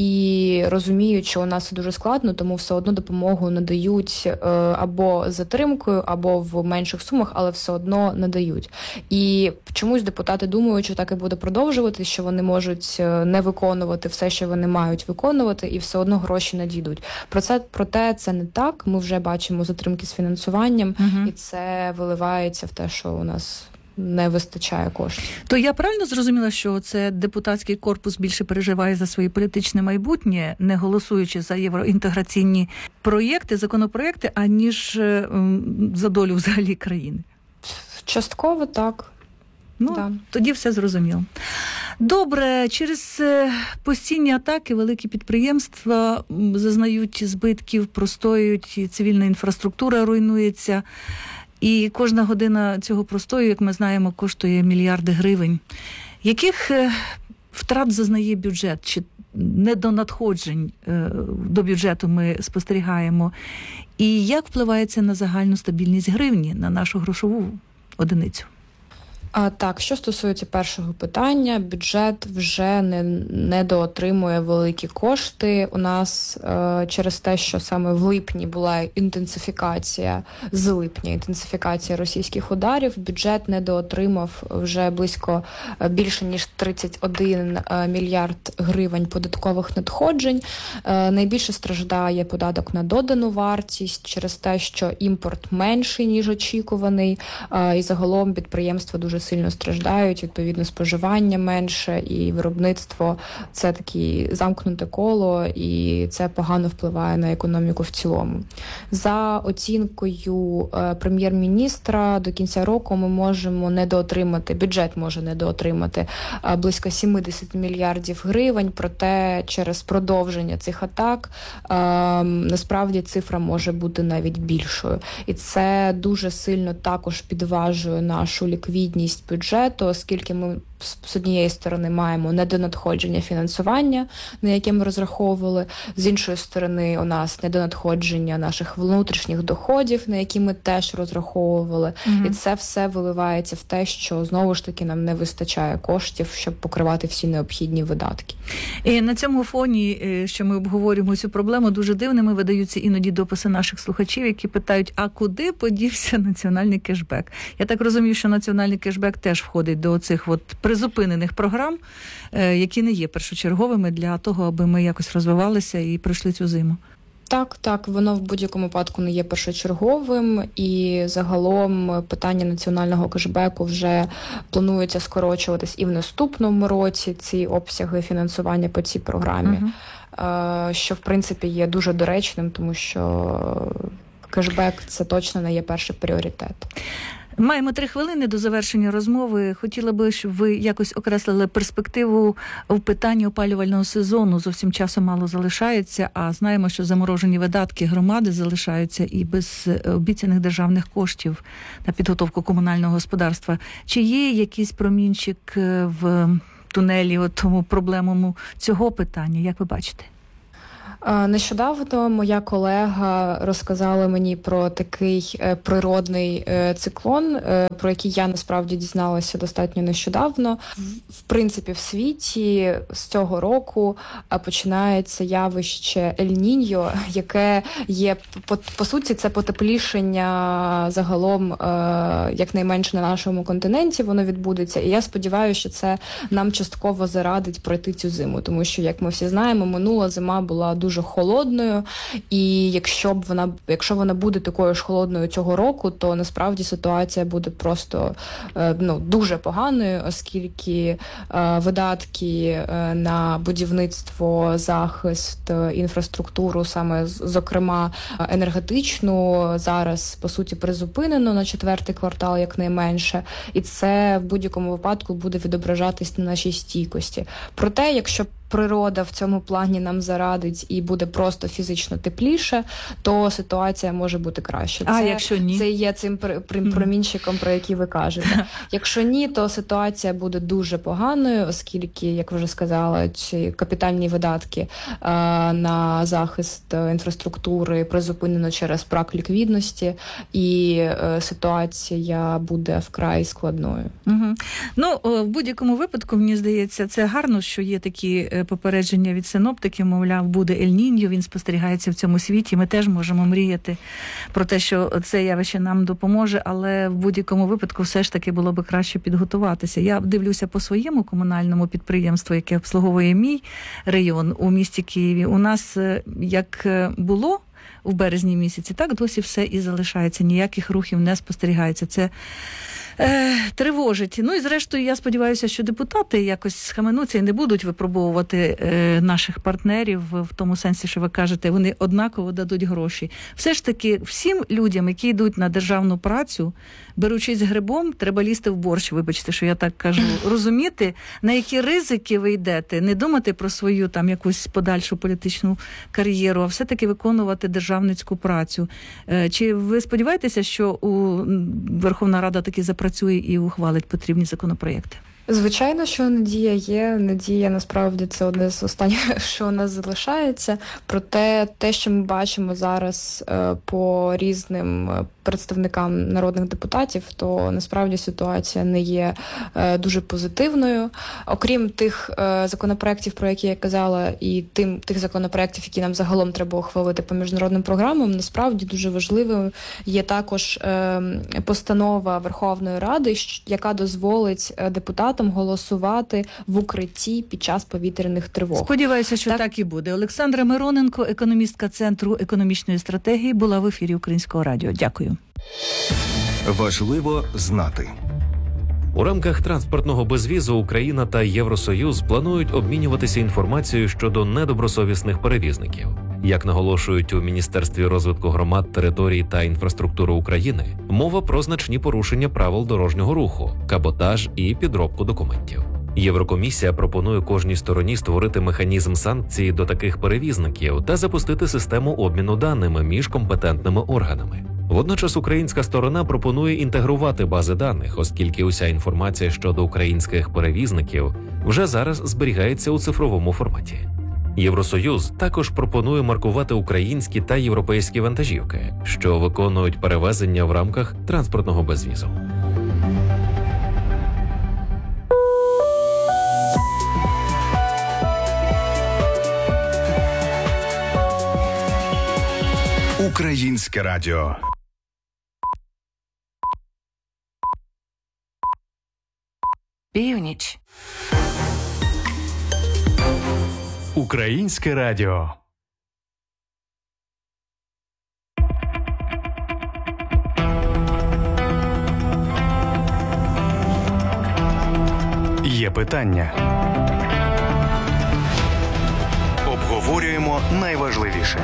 і розуміють, що у нас це дуже складно, тому все одно допомогу надають або з затримкою, або в менших сумах, але все одно надають. І чомусь депутати думають, що так і буде продовжувати, що вони можуть не виконувати все, що вони мають виконувати, і все одно гроші надійдуть. Про це, проте це не так. Ми вже бачимо затримки з фінансуванням, угу. і це виливається в те, що у нас не вистачає коштів. То я правильно зрозуміла, що це депутатський корпус більше переживає за своє політичне майбутнє, не голосуючи за євроінтеграційні проєкти, законопроєкти, аніж за долю взагалі країни? Частково так. Ну, да. Тоді все зрозуміло. Добре, через постійні атаки великі підприємства зазнають збитків, простоюють, цивільна інфраструктура руйнується. І кожна година цього простою, як ми знаємо, коштує мільярди гривень. Яких втрат зазнає бюджет? Чи недонадходжень до бюджету ми спостерігаємо? І як впливає це на загальну стабільність гривні, на нашу грошову одиницю? А, так, що стосується першого питання, бюджет вже не, не доотримує великі кошти. У нас е, через те, що саме в липні була інтенсифікація, з липня інтенсифікація російських ударів, бюджет не доотримав вже близько більше, ніж тридцять один мільярд гривень податкових надходжень. Е, найбільше страждає податок на додану вартість через те, що імпорт менший, ніж очікуваний, е, і загалом підприємства дуже сильно страждають, відповідно, споживання менше, і виробництво – це таке замкнуте коло, і це погано впливає на економіку в цілому. За оцінкою е, прем'єр-міністра, до кінця року ми можемо недоотримати, бюджет може недоотримати е, близько сімдесят мільярдів гривень, проте через продовження цих атак е, насправді цифра може бути навіть більшою. І це дуже сильно також підважує нашу ліквідність бюджету, оскільки ми з однієї сторони маємо недонадходження фінансування, на яке ми розраховували, з іншої сторони у нас недонадходження наших внутрішніх доходів, на які ми теж розраховували. Mm-hmm. І це все виливається в те, що знову ж таки нам не вистачає коштів, щоб покривати всі необхідні видатки. І на цьому фоні, що ми обговорюємо цю проблему, дуже дивними видаються іноді дописи наших слухачів, які питають, а куди подівся національний кешбек? Я так розумію, що національний кешбек теж входить до цих от призупинених програм, які не є першочерговими для того, аби ми якось розвивалися і пройшли цю зиму. Так, так, воно в будь-якому випадку не є першочерговим, і загалом питання національного кешбеку вже планується скорочуватись і в наступному році, ці обсяги фінансування по цій програмі, uh-huh. що в принципі є дуже доречним, тому що кешбек – це точно не є перший пріоритет. Маємо три хвилини до завершення розмови. Хотіла би, щоб ви якось окреслили перспективу в питанні опалювального сезону. Зовсім часу мало залишається, а знаємо, що заморожені видатки громади залишаються і без обіцяних державних коштів на підготовку комунального господарства. Чи є якийсь промінчик в тунелі, от тому проблемному цього питання, як ви бачите? Нещодавно моя колега розказала мені про такий природний циклон, про який я насправді дізналася достатньо нещодавно. В принципі, в світі з цього року починається явище Ель-Ніньо, яке є, по, по суті, це потеплішення загалом, якнайменше на нашому континенті воно відбудеться. І я сподіваюся, що це нам частково зарадить пройти цю зиму, тому що, як ми всі знаємо, минула зима була дуже дуже холодною, і якщо б вона, якщо вона буде такою ж холодною цього року, то насправді ситуація буде просто ну, дуже поганою, оскільки видатки на будівництво, захист, інфраструктуру, саме зокрема енергетичну, зараз по суті призупинено на четвертий квартал якнайменше, і це в будь-якому випадку буде відображатись на нашій стійкості. Проте, якщо природа в цьому плані нам зарадить і буде просто фізично тепліше, то ситуація може бути краще. А це, якщо ні? Це є цим промінчиком, про який ви кажете. Якщо ні, то ситуація буде дуже поганою, оскільки, як ви вже сказали, ці капітальні видатки а, на захист інфраструктури призупинено через брак ліквідності, і а, ситуація буде вкрай складною. Угу. Ну, в будь-якому випадку, мені здається, це гарно, що є такі попередження від синоптиків, мовляв, буде Ель-Ніньо, він спостерігається в цьому світі. Ми теж можемо мріяти про те, що це явище нам допоможе, але в будь-якому випадку все ж таки було би краще підготуватися. Я дивлюся по своєму комунальному підприємству, яке обслуговує мій район у місті Києві. У нас як було в березні місяці, так досі все і залишається. Ніяких рухів не спостерігається. Це Е, тривожить. Ну і зрештою, я сподіваюся, що депутати якось схаменуться і не будуть випробовувати е, наших партнерів в тому сенсі, що ви кажете, вони однаково дадуть гроші. Все ж таки, всім людям, які йдуть на державну працю, беручись грибом, треба лізти в борщ, вибачте, що я так кажу, розуміти, на які ризики ви йдете, не думати про свою там якусь подальшу політичну кар'єру, а все-таки виконувати державницьку працю. Е, чи ви сподіваєтеся, що у Верховна Рада таки запрацює працює і ухвалить потрібні законопроєкти? Звичайно, що надія є. Надія, насправді, це одне з останніх, що у нас залишається. Проте те, що ми бачимо зараз по різним представникам народних депутатів, то насправді ситуація не є дуже позитивною. Окрім тих законопроєктів, про які я казала, і тим, тих законопроєктів, які нам загалом треба ухвалити по міжнародним програмам, насправді дуже важливою є також постанова Верховної Ради, яка дозволить депутатам голосувати в укритті під час повітряних тривог. Сподіваюся, що так, так і буде. Олександра Мироненко, економістка Центру економічної стратегії, була в ефірі Українського радіо. Дякую. Важливо знати. У рамках транспортного безвізу Україна та Євросоюз планують обмінюватися інформацією щодо недобросовісних перевізників. Як наголошують у Міністерстві розвитку громад, територій та інфраструктури України, мова про значні порушення правил дорожнього руху, каботаж і підробку документів. Єврокомісія пропонує кожній стороні створити механізм санкцій до таких перевізників та запустити систему обміну даними між компетентними органами. Водночас українська сторона пропонує інтегрувати бази даних, оскільки уся інформація щодо українських перевізників вже зараз зберігається у цифровому форматі. Євросоюз також пропонує маркувати українські та європейські вантажівки, що виконують перевезення в рамках транспортного безвізу. Українське радіо. Північ. Українське радіо. Є питання. Обговорюємо найважливіше.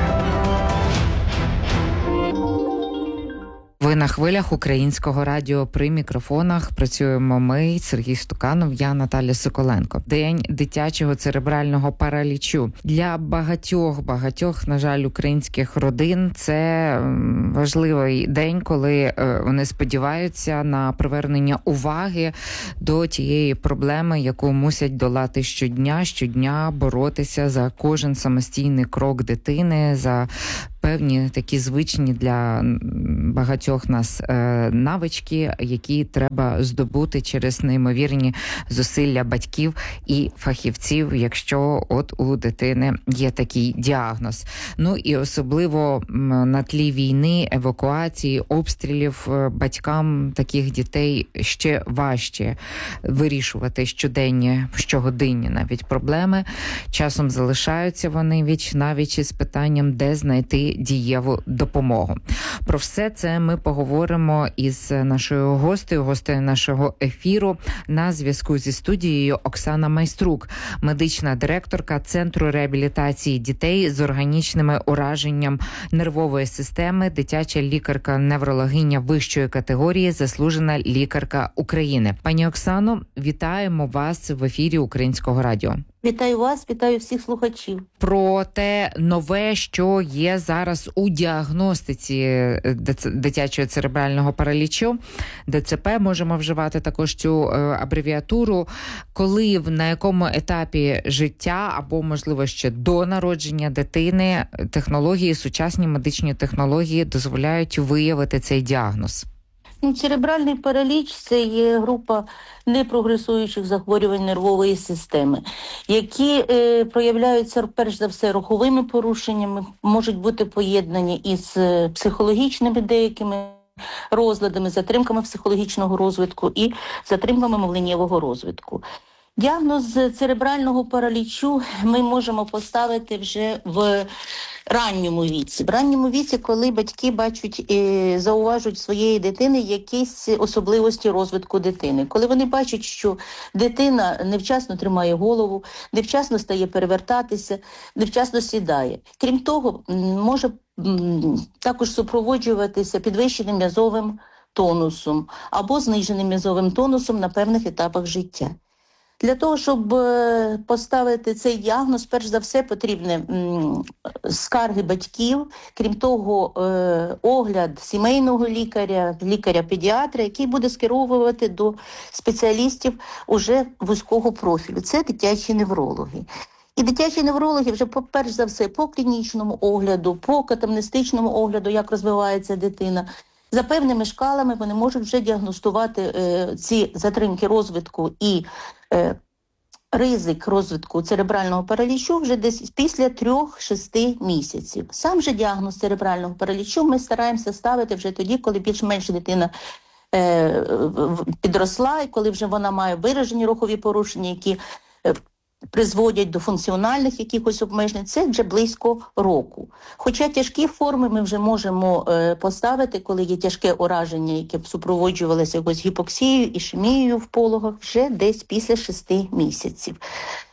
Ви на хвилях Українського радіо, при мікрофонах працюємо ми, Сергій Стуканов, я Наталя Соколенко. День дитячого церебрального паралічу. Для багатьох-багатьох, на жаль, українських родин це важливий день, коли вони сподіваються на привернення уваги до тієї проблеми, яку мусять долати щодня, щодня боротися за кожен самостійний крок дитини, за певні такі звичні для багатьох нас е, навички, які треба здобути через неймовірні зусилля батьків і фахівців, якщо от у дитини є такий діагноз. Ну і особливо на тлі війни, евакуації, обстрілів батькам таких дітей ще важче вирішувати щоденні, щогодинні навіть проблеми. Часом залишаються вони віч навіч із питанням, де знайти дієву допомогу. Про все це ми поговоримо із нашою гостею, гостею нашого ефіру. На зв'язку зі студією Оксана Майструк, медична директорка Центру реабілітації дітей з органічними ураженням нервової системи, дитяча лікарка-неврологиня вищої категорії, заслужена лікарка України. Пані Оксано, вітаємо вас в ефірі Українського радіо. Вітаю вас, вітаю всіх слухачів. Про те нове, що є зараз у діагностиці дитячого церебрального паралічу, ДЦП, можемо вживати також цю абревіатуру, коли, на якому етапі життя або, можливо, ще до народження дитини технології, сучасні медичні технології дозволяють виявити цей діагноз. Церебральний параліч – це є група непрогресуючих захворювань нервової системи, які е, проявляються, перш за все, руховими порушеннями, можуть бути поєднані із психологічними деякими розладами, затримками психологічного розвитку і затримками мовленнєвого розвитку. Діагноз церебрального паралічу ми можемо поставити вже в ранньому віці. В ранньому віці, коли батьки бачать і зауважують своєї дитини якісь особливості розвитку дитини. Коли вони бачать, що дитина невчасно тримає голову, невчасно стає перевертатися, невчасно сідає. Крім того, може також супроводжуватися підвищеним м'язовим тонусом або зниженим м'язовим тонусом на певних етапах життя. Для того, щоб поставити цей діагноз, перш за все, потрібні скарги батьків, крім того, огляд сімейного лікаря, лікаря-педіатра, який буде скеровувати до спеціалістів уже вузького профілю. Це дитячі неврологи. І дитячі неврологи вже, перш за все, по клінічному огляду, по катамнестичному огляду, як розвивається дитина, за певними шкалами вони можуть вже діагностувати е, ці затримки розвитку і е, ризик розвитку церебрального паралічу вже десь після трьох-шести місяців. Сам же діагноз церебрального паралічу ми стараємося ставити вже тоді, коли більш-менш дитина е, підросла, і коли вже вона має виражені рухові порушення, які е, призводять до функціональних якихось обмежень, це вже близько року. Хоча тяжкі форми ми вже можемо е, поставити, коли є тяжке ураження, яке б супроводжувалося якось гіпоксією, ішемією в пологах, вже десь після шести місяців.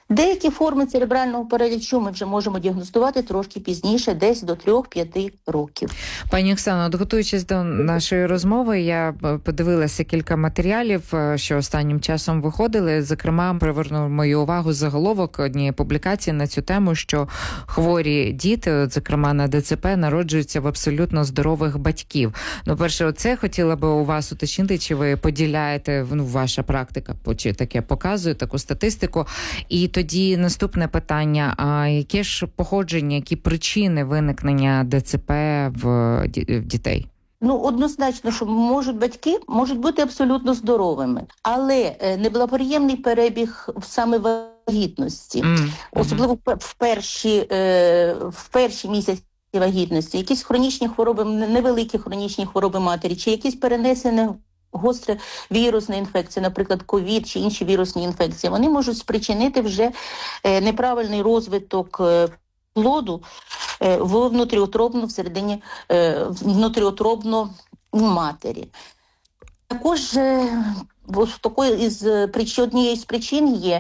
Деякі форми церебрального паралічу ми вже можемо діагностувати трошки пізніше, десь до трьох-п'яти років. Пані Оксано, готуючись до нашої розмови, я подивилася кілька матеріалів, що останнім часом виходили. Зокрема, привернув мою увагу заголовок однієї публікації на цю тему, що хворі діти, от, зокрема на ДЦП, народжуються в абсолютно здорових батьків. Ну, перше, оце хотіла би у вас уточнити, чи ви поділяєте, ну, ваша практика, чи таке показує, таку статистику. І тоді наступне питання, а яке ж походження, які причини виникнення ДЦП в, в дітей? Ну, однозначно, що можуть батьки можуть бути абсолютно здоровими, але неблагоприємний перебіг саме вагітності, mm-hmm. особливо в перші, в перші місяці вагітності, якісь хронічні хвороби, невеликі хронічні хвороби матері, чи якісь перенесені гостра вірусна інфекція, наприклад, ковід чи інші вірусні інфекції, вони можуть спричинити вже неправильний розвиток плоду в внутріутробно, всередині внутріутробно матері. Також такою із причин, однією з причин є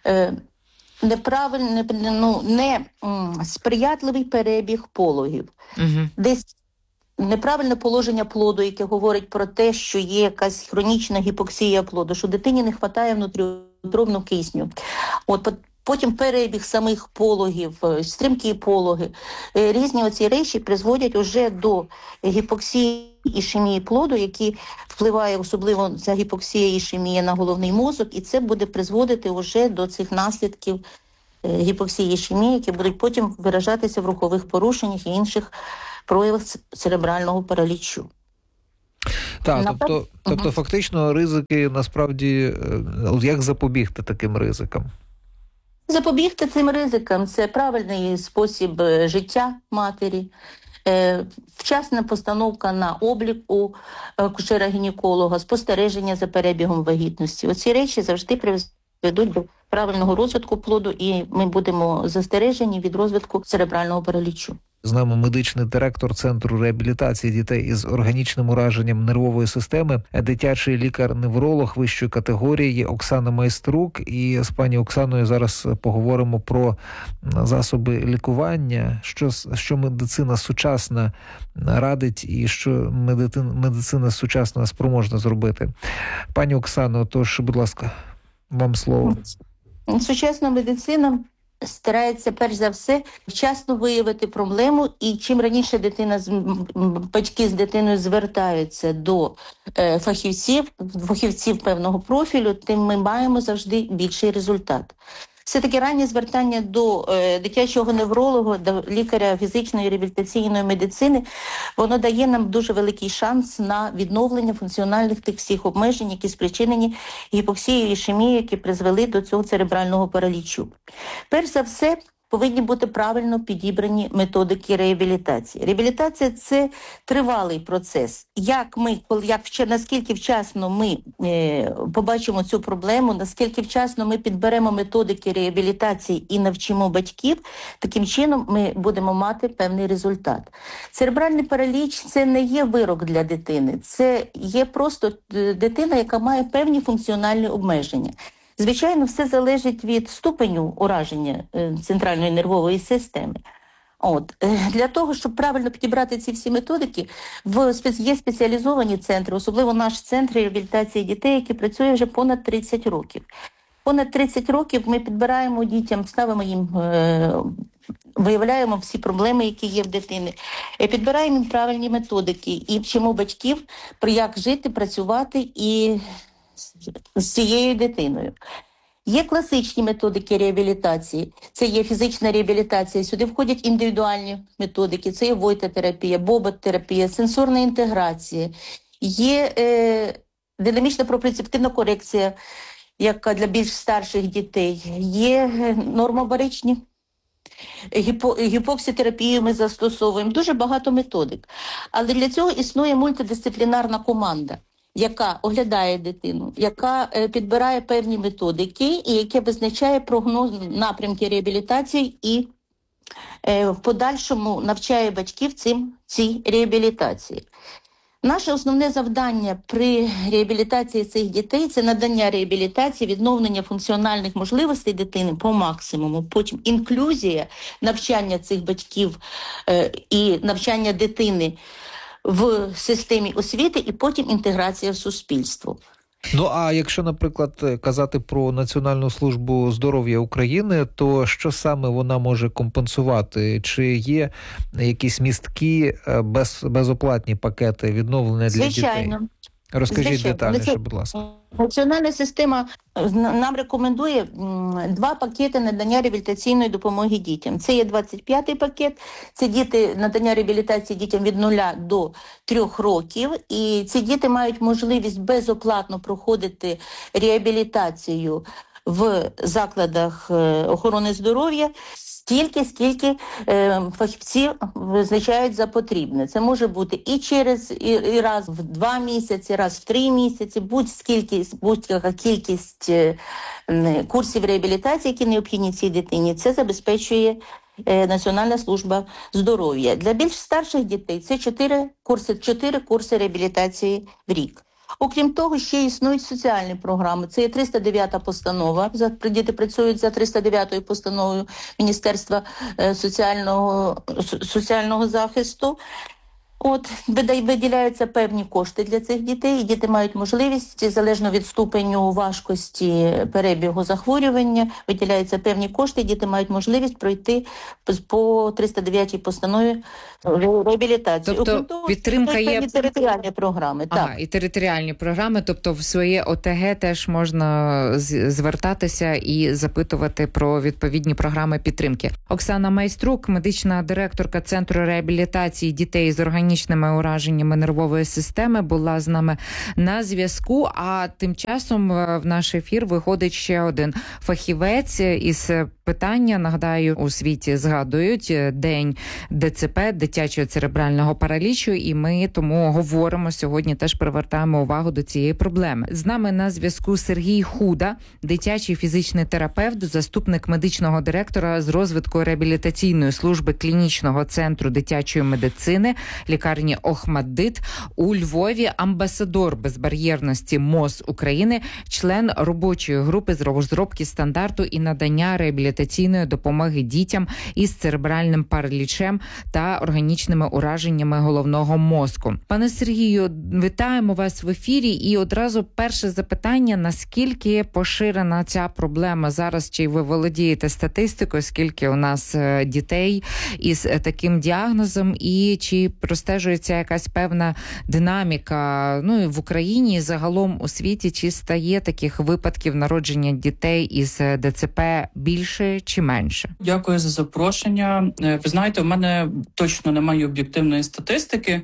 неправильний, ну, не сприятливий перебіг пологів. Угу. Десь неправильне положення плоду, яке говорить про те, що є якась хронічна гіпоксія плоду, що дитині не вистачає внутріутробного кисню. От потім перебіг самих пологів, стрімкі пологи, різні оці речі призводять уже до гіпоксії і ішемії плоду, які впливає особливо ця гіпоксія і ішемія на головний мозок, і це буде призводити уже до цих наслідків гіпоксії і ішемії, які будуть потім виражатися в рухових порушеннях і інших проявах церебрального паралічу. Так, тобто, uh-huh. тобто фактично ризики, насправді, як запобігти таким ризикам? Запобігти цим ризикам – це правильний спосіб життя матері, вчасна постановка на облік у акушера-гінеколога, спостереження за перебігом вагітності. Оці речі завжди приведуть до правильного розвитку плоду, і ми будемо застережені від розвитку церебрального паралічу. З нами медичний директор Центру реабілітації дітей із органічним ураженням нервової системи, дитячий лікар-невролог вищої категорії Оксана Майструк. І з пані Оксаною зараз поговоримо про засоби лікування, що, що медицина сучасна радить і що медицина, медицина сучасна спроможна зробити. Пані Оксано, тож, будь ласка, вам слово. Сучасна медицина старається, перш за все, вчасно виявити проблему, і чим раніше дитина, батьки з дитиною звертаються до е, фахівців, фахівців певного профілю, тим ми маємо завжди більший результат. Все-таки раннє звертання до е, дитячого невролога, до лікаря фізичної реабілітаційної медицини, воно дає нам дуже великий шанс на відновлення функціональних тих всіх обмежень, які спричинені гіпоксією і ішемією, які призвели до цього церебрального паралічу. Перш за все, повинні бути правильно підібрані методики реабілітації. Реабілітація – це тривалий процес. Як ми, як, наскільки вчасно ми е, побачимо цю проблему, наскільки вчасно ми підберемо методики реабілітації і навчимо батьків, таким чином ми будемо мати певний результат. Церебральний параліч – це не є вирок для дитини, це є просто дитина, яка має певні функціональні обмеження. Звичайно, все залежить від ступеню ураження центральної нервової системи. От. Для того, щоб правильно підібрати ці всі методики, в, є спеціалізовані центри, особливо наш центр реабілітації дітей, який працює вже понад тридцять років. Понад тридцять років ми підбираємо дітям, ставимо їм, виявляємо всі проблеми, які є в дитини, підбираємо їм правильні методики і вчимо батьків, як жити, працювати і з цією дитиною. Є класичні методики реабілітації, це є фізична реабілітація, сюди входять індивідуальні методики, це є войта-терапія, бобот-терапія, сенсорна інтеграція, є е, динамічна пропрецептивна корекція, яка для більш старших дітей, є нормобаричні, гіпо, гіпоксітерапію ми застосовуємо, дуже багато методик. Але для цього існує мультидисциплінарна команда, яка оглядає дитину, яка е, підбирає певні методики і яка визначає прогноз напрямки реабілітації і е, в подальшому навчає батьків цим, цій реабілітації. Наше основне завдання при реабілітації цих дітей – це надання реабілітації, відновлення функціональних можливостей дитини по максимуму, потім інклюзія, навчання цих батьків е, і навчання дитини в системі освіти, і потім інтеграція в суспільство. Ну, а якщо, наприклад, казати про Національну службу здоров'я України, то що саме вона може компенсувати? Чи є якісь місткі без, безоплатні пакети відновлення для Звичайно. дітей? Розкажіть Звичайно. детальніше, будь ласка. Національна система нам рекомендує два пакети надання реабілітаційної допомоги дітям. Це є двадцять п'ятий пакет, це діти, надання реабілітації дітям від нуля до трьох років, і ці діти мають можливість безоплатно проходити реабілітацію в закладах охорони здоров'я стільки, скільки е, фахівці визначають за потрібне. Це може бути і через і, і раз в два місяці, раз в три місяці, будь-скільки, будь-яка кількість е, курсів реабілітації, які необхідні цій дитині, це забезпечує е, Національна служба здоров'я. Для більш старших дітей це чотири курси, чотири курси реабілітації в рік. Окрім того, ще існують соціальні програми. Це є триста дев'ята постанова. Діти працюють за триста дев'ятою постановою Міністерства соціального, соціального захисту. От, виділяються певні кошти для цих дітей, і діти мають можливість, залежно від ступеню важкості перебігу захворювання, виділяються певні кошти, і діти мають можливість пройти по триста дев'ятій постанові реабілітацію. Тобто того, підтримка є... територіальні програми. Ага, так. І територіальні програми, тобто в своє О Те Ге теж можна звертатися і запитувати про відповідні програми підтримки. Оксана Майструк, медична директорка Центру реабілітації дітей з організацією органічними ураженнями нервової системи, була з нами на зв'язку. А тим часом в наш ефір виходить ще один фахівець із питання. Нагадаю, у світі згадують День Де Це Пе, дитячого церебрального паралічу, і ми тому говоримо сьогодні, теж привертаємо увагу до цієї проблеми. З нами на зв'язку Сергій Худа, дитячий фізичний терапевт, заступник медичного директора з розвитку реабілітаційної служби клінічного центру дитячої медицини лікарні Охмаддит у Львові, амбасадор безбар'єрності МОЗ України, член робочої групи з розробки стандарту і надання реабілітаційної допомоги дітям із церебральним паралічем та органічними ураженнями головного мозку. Пане Сергію, вітаємо вас в ефірі. І одразу перше запитання: наскільки поширена ця проблема зараз? Чи ви володієте статистикою, скільки у нас дітей із таким діагнозом, і чи простежується якась певна динаміка, ну і в Україні, і загалом у світі, чи стає таких випадків народження дітей із Де Це Пе більше чи менше? Дякую за запрошення. Ви знаєте, у мене точно немає об'єктивної статистики,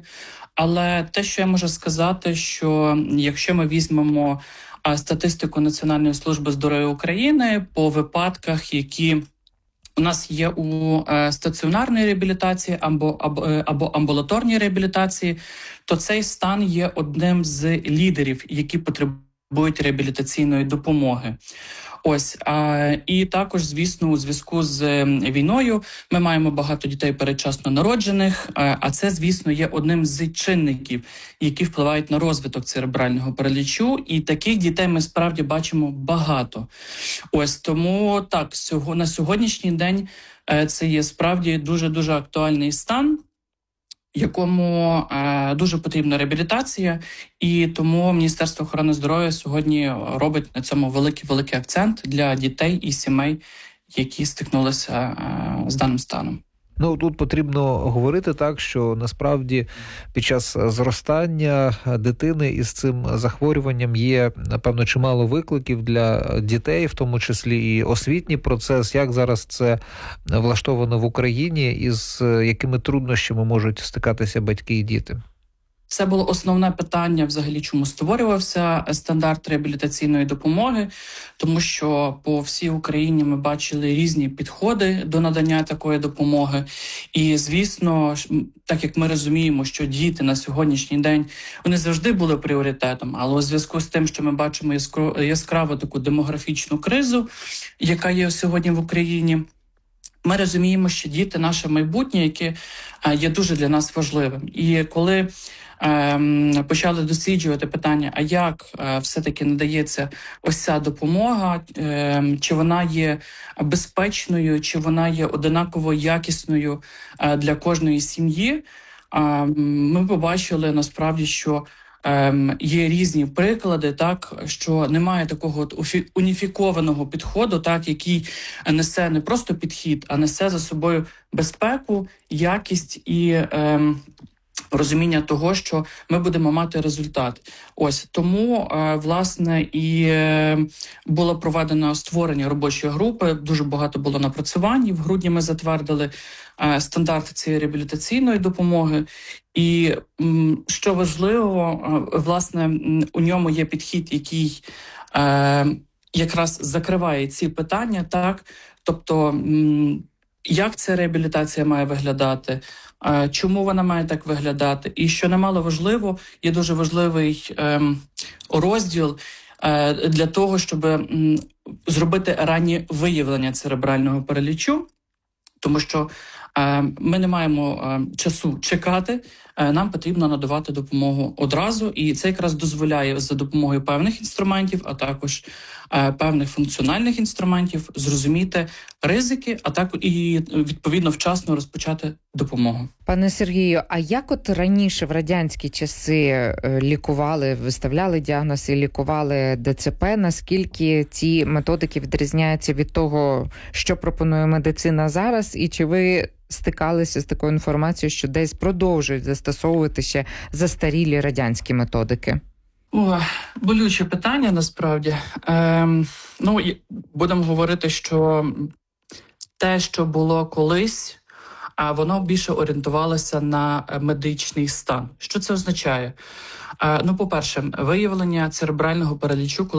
але те, що я можу сказати, що якщо ми візьмемо статистику Національної служби здоров'я України по випадках, які у нас є у е, стаціонарній реабілітації або, або, або амбулаторній реабілітації, то цей стан є одним з лідерів, які потребують реабілітаційної допомоги. Ось, а, і також, звісно, у зв'язку з війною ми маємо багато дітей передчасно народжених, а, а це, звісно, є одним з чинників, які впливають на розвиток церебрального паралічу, і таких дітей ми справді бачимо багато. Ось, тому так, сього, на сьогоднішній день е, це є справді дуже-дуже актуальний стан, якому е, дуже потрібна реабілітація, і тому Міністерство охорони здоров'я сьогодні робить на цьому великий-великий акцент для дітей і сімей, які стикнулися е, з даним станом. Ну, тут потрібно говорити так, що насправді під час зростання дитини із цим захворюванням є, напевно, чимало викликів для дітей, в тому числі і освітній процес. Як зараз це влаштовано в Україні і з якими труднощами можуть стикатися батьки і діти? Це було основне питання взагалі, чому створювався стандарт реабілітаційної допомоги, тому що по всій Україні ми бачили різні підходи до надання такої допомоги. І, звісно, так як ми розуміємо, що діти на сьогоднішній день, вони завжди були пріоритетом, але у зв'язку з тим, що ми бачимо яскраву таку демографічну кризу, яка є сьогодні в Україні, ми розуміємо, що діти – наше майбутнє, яке є дуже для нас важливим. І коли ем, почали досліджувати питання, а як е, все-таки надається ось ця допомога, е, чи вона є безпечною, чи вона є одинаково якісною е, для кожної сім'ї, е, ми побачили насправді, що Ем, є різні приклади, так, що немає такого от уніфікованого підходу, так, який несе не просто підхід, а несе за собою безпеку, якість і ем, розуміння того, що ми будемо мати результат. Ось тому, е, власне, і е, було проведено створення робочої групи, дуже багато було напрацювань, і в грудні ми затвердили е, стандарти цієї реабілітаційної допомоги. І м, що важливо, е, власне, у ньому є підхід, який е, якраз закриває ці питання, так, тобто, м, як ця реабілітація має виглядати, е, чому вона має так виглядати, і що немало важливо, є дуже важливий е, розділ е, для того, щоб м, зробити раннє виявлення церебрального паралічу, тому що е, ми не маємо е, часу чекати, е, нам потрібно надавати допомогу одразу, і це якраз дозволяє за допомогою певних інструментів, а також е, певних функціональних інструментів зрозуміти ризики, а також і відповідно вчасно розпочати допомогу. Пане Сергію, а як от раніше в радянські часи лікували, виставляли діагноз і лікували ДЦП, наскільки ці методики відрізняються від того, що пропонує медицина зараз, і чи ви стикалися з такою інформацією, що десь продовжують застосовувати ще застарілі радянські методики? О, болюче питання, насправді. Ем, ну, будемо говорити, що те, що було колись, а воно більше орієнтувалося на медичний стан. Що це означає? Е, ну, по-перше, виявлення церебрального паралічу, коли